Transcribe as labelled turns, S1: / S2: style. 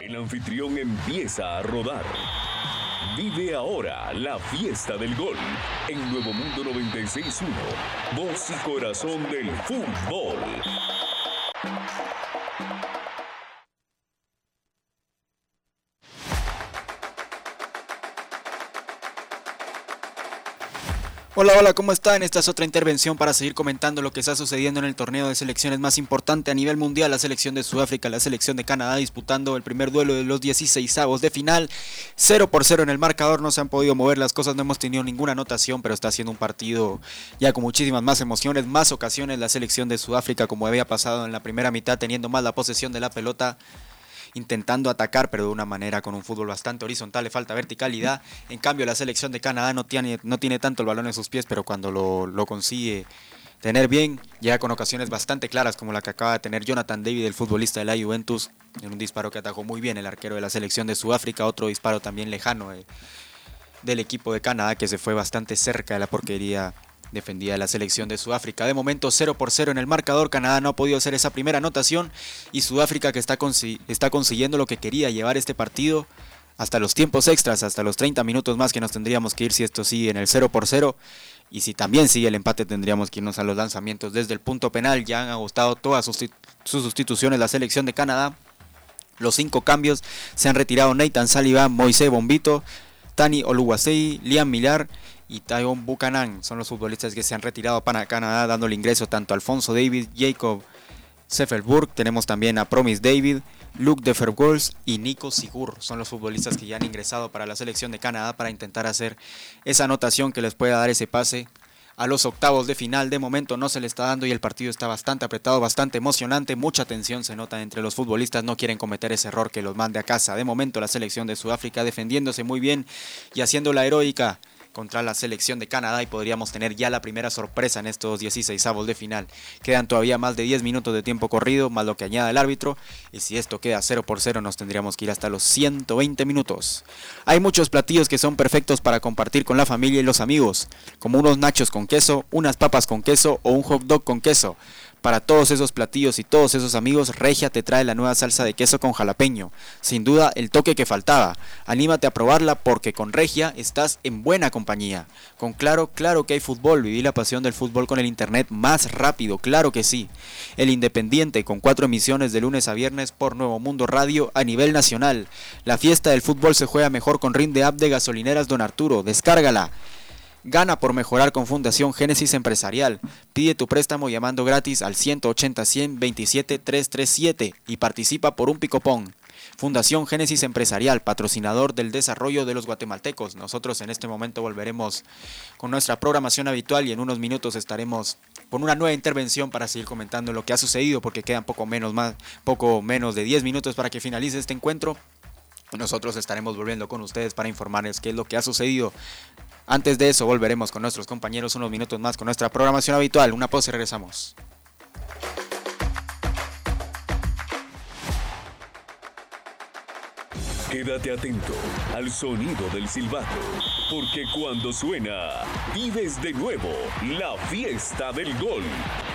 S1: El anfitrión empieza a rodar. Vive ahora la fiesta del gol en Nuevo Mundo 96.1, voz y corazón del fútbol.
S2: Hola, ¿cómo están? Esta es otra intervención para seguir comentando lo que está sucediendo en el torneo de selecciones más importante a nivel mundial. La selección de Sudáfrica, la selección de Canadá disputando el primer duelo de los 16avos de final. 0-0 en el marcador, no se han podido mover las cosas, no hemos tenido ninguna anotación, pero está siendo un partido ya con muchísimas más emociones, más ocasiones. La selección de Sudáfrica, como había pasado en la primera mitad, teniendo más la posesión de la pelota, intentando atacar, pero de una manera con un fútbol bastante horizontal, le falta verticalidad. En cambio, la selección de Canadá no tiene tanto el balón en sus pies, pero cuando lo consigue tener bien, llega con ocasiones bastante claras, como la que acaba de tener Jonathan David, el futbolista de la Juventus, en un disparo que atajó muy bien el arquero de la selección de Sudáfrica. Otro disparo también lejano del equipo de Canadá, que se fue bastante cerca de la porquería defendida de la selección de Sudáfrica. De momento 0-0 en el marcador. Canadá no ha podido hacer esa primera anotación y Sudáfrica, que está consiguiendo lo que quería, llevar este partido hasta los tiempos extras, hasta los 30 minutos más que nos tendríamos que ir si esto sigue en el 0-0, y si también sigue el empate tendríamos que irnos a los lanzamientos desde el punto penal. Ya han agotado todas sus sustituciones la selección de Canadá. Los 5 cambios: se han retirado Nathan Sullivan, Moisés Bombito, Tani Oluwasei, Liam Millar y Tyon Buchanan. Son los futbolistas que se han retirado para Canadá, dándole ingreso tanto a Alfonso David, Jacob Seffelburg. Tenemos también a Promise David, Luke de Vergols y Nico Sigur. Son los futbolistas que ya han ingresado para la selección de Canadá para intentar hacer esa anotación que les pueda dar ese pase a los octavos de final. De momento no se le está dando y el partido está bastante apretado, bastante emocionante. Mucha tensión se nota entre los futbolistas, no quieren cometer ese error que los mande a casa. De momento la selección de Sudáfrica defendiéndose muy bien y haciendo la heroica contra la selección de Canadá, y podríamos tener ya la primera sorpresa en estos 16avos de final. Quedan todavía más de 10 minutos de tiempo corrido, más lo que añada el árbitro, y si esto queda 0-0 nos tendríamos que ir hasta los 120 minutos. Hay muchos platillos que son perfectos para compartir con la familia y los amigos, como unos nachos con queso, unas papas con queso o un hot dog con queso. Para todos esos platillos y todos esos amigos, Regia te trae la nueva salsa de queso con jalapeño. Sin duda, el toque que faltaba. Anímate a probarla porque con Regia estás en buena compañía. Con Claro que hay fútbol. Viví la pasión del fútbol con el internet más rápido, claro que sí. El Independiente, con 4 emisiones de lunes a viernes por Nuevo Mundo Radio a nivel nacional. La fiesta del fútbol se juega mejor con Rinde App de Gasolineras Don Arturo. Descárgala. Gana por mejorar con Fundación Génesis Empresarial. Pide tu préstamo llamando gratis al 180-100-27-337 y participa por un picopón. Fundación Génesis Empresarial, patrocinador del desarrollo de los guatemaltecos. Nosotros en este momento volveremos con nuestra programación habitual y en unos minutos estaremos con una nueva intervención para seguir comentando lo que ha sucedido, porque quedan poco menos de 10 minutos para que finalice este encuentro. Nosotros estaremos volviendo con ustedes para informarles qué es lo que ha sucedido. Antes de eso volveremos con nuestros compañeros unos minutos más con nuestra programación habitual. Una pausa y regresamos.
S1: Quédate atento al sonido del silbato, porque cuando suena, vives de nuevo la fiesta del gol.